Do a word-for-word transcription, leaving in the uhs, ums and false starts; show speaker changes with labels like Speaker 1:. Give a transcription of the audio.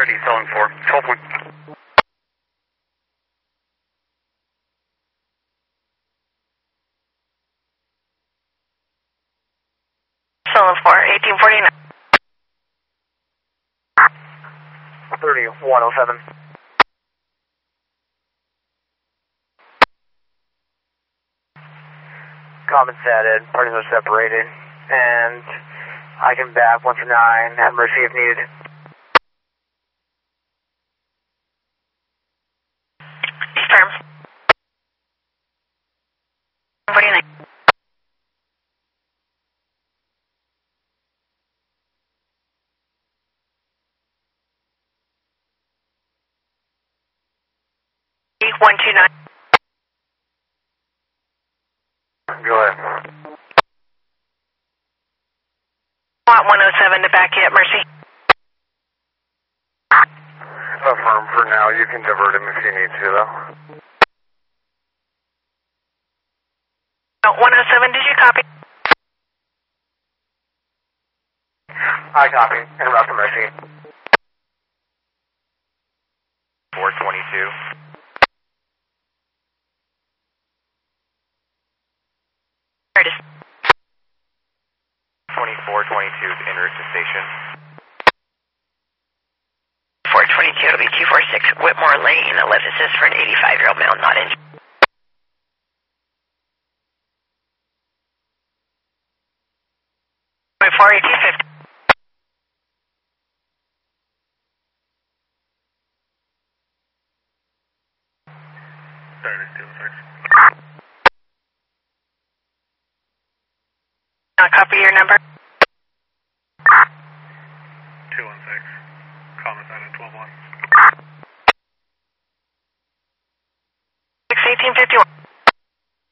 Speaker 1: detailing for twelve one.
Speaker 2: Stolen for eighteen forty-nine.
Speaker 1: thirty-one oh seven. Comments added, parties are separated, and I can back one for nine, have mercy if needed.
Speaker 2: Firm. forty-nine. one two nine.
Speaker 1: Go ahead.
Speaker 2: Want one oh seven to back you up, Mercy.
Speaker 1: Affirm for now. You can divert him if you need to, though.
Speaker 2: Oh, one oh seven, did you copy?
Speaker 1: I copy. En route to Mercy. four twenty-two.
Speaker 2: There it is.
Speaker 1: twenty-four twenty-two en route to station.
Speaker 2: four twenty-two, it'll be two forty-six Whitmore Lane, a lift assist for an eighty-five-year-old male not injured. four eighteen fifty. I'll copy your number.
Speaker 1: two one six. Comments added twelve one.
Speaker 2: six eighteen fifty-one.